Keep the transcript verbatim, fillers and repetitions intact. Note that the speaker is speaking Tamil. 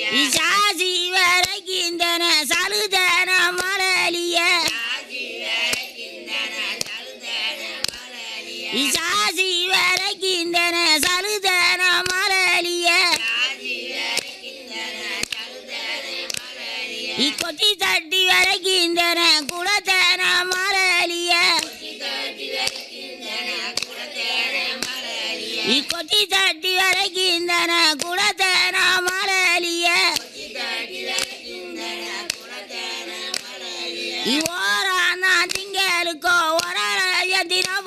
சாசி வரைக்கின்றன சலுதன மலலிய சாசி வரைக்கின்றன சலுதன மலலிய கொட்டி தட்டி வரைக்கின்றன குளத்தன மலலிய கொட்டி தட்டி வரைக்கின்றன குளத்தன மலலிய ஓரானா திங்களுக்கோ ஒரளைய தினம்